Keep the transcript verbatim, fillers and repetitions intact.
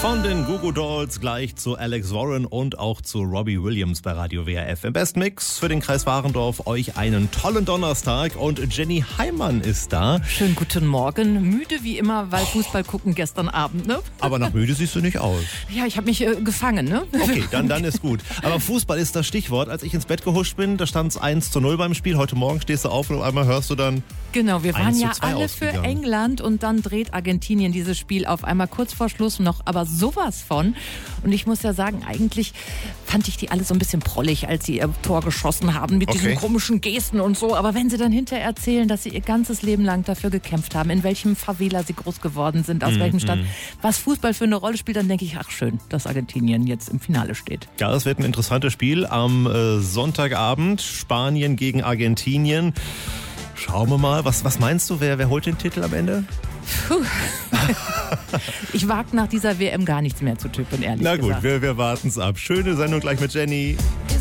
Von den Goo Goo Dolls gleich zu Alex Warren und auch zu Robbie Williams bei Radio W R F. Im Best Mix für den Kreis Warendorf euch einen tollen Donnerstag und Jenny Heimann ist da. Schönen guten Morgen. Müde wie immer, weil Fußball gucken gestern Abend, ne? Aber nach müde siehst du nicht aus. Ja, ich habe mich äh, gefangen, ne? Okay, dann, dann ist gut. Aber Fußball ist das Stichwort. Als ich ins Bett gehuscht bin, da stand es eins zu null beim Spiel. Heute Morgen stehst du auf und auf einmal hörst du dann Genau, wir waren eins zu ja zwei alle für ausgegangen. England und dann dreht Argentinien dieses Spiel auf einmal kurz vor Schluss noch, aber sowas von. Und ich muss ja sagen, eigentlich fand ich die alle so ein bisschen prollig, als sie ihr Tor geschossen haben mit Okay. diesen komischen Gesten und so. Aber wenn sie dann hinterher erzählen, dass sie ihr ganzes Leben lang dafür gekämpft haben, in welchem Favela sie groß geworden sind, aus Mm, welchem Stadt, mm. was Fußball für eine Rolle spielt, dann denke ich, ach schön, dass Argentinien jetzt im Finale steht. Ja, es wird ein interessantes Spiel am äh, Sonntagabend. Spanien gegen Argentinien. Schauen wir mal, was, was meinst du, wer, wer holt den Titel am Ende? Puh. Ich wage nach dieser W M gar nichts mehr zu tippen, ehrlich Na gesagt. gut, wir, wir warten es ab. Schöne Sendung gleich mit Jenny.